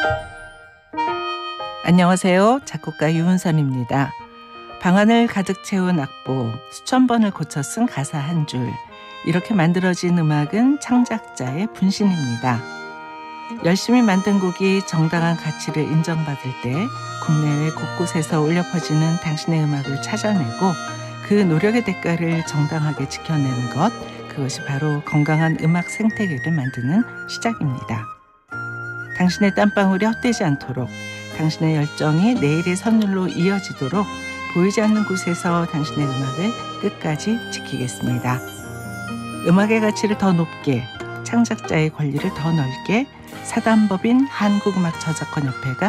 안녕하세요. 작곡가 유은선입니다. 방안을 가득 채운 악보, 수천 번을 고쳐 쓴 가사 한 줄, 이렇게 만들어진 음악은 창작자의 분신입니다. 열심히 만든 곡이 정당한 가치를 인정받을 때 국내외 곳곳에서 울려 퍼지는 당신의 음악을 찾아내고 그 노력의 대가를 정당하게 지켜내는 것, 그것이 바로 건강한 음악 생태계를 만드는 시작입니다. 당신의 땀방울이 헛되지 않도록, 당신의 열정이 내일의 선율로 이어지도록 보이지 않는 곳에서 당신의 음악을 끝까지 지키겠습니다. 음악의 가치를 더 높게, 창작자의 권리를 더 넓게 사단법인 한국음악저작권협회가